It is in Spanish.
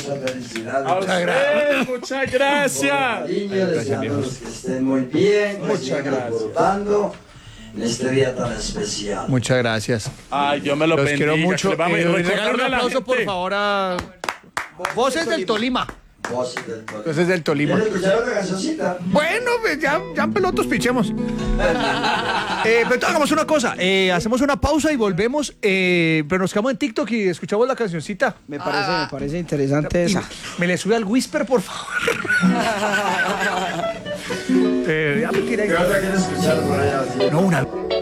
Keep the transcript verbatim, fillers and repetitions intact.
muchas felicidades. Muchas gracias. Muchas gracias. Cariño, deseándolos que estén muy bien, que Muchas sigan gracias. disfrutando en este día tan especial. Muchas gracias. Ay, Dios me lo Los bendiga. quiero que mucho. le vamos a Eh, recordarle regala un a la aplauso, por gente. favor, a Voces del Tolima. Voces del Tolima. Voces del Tolima. ¿Quieres escuchar otra cancioncita? Bueno, pues ya, ya en pelotos pichemos. eh, pero hagamos una cosa, eh, hacemos una pausa y volvemos, eh, pero nos quedamos en TikTok y escuchamos la cancioncita. Me parece, me parece interesante Y esa. me le sube al whisper, por favor. eh, ya me tiré. ¿Qué otra quieres escuchar por allá? No, una.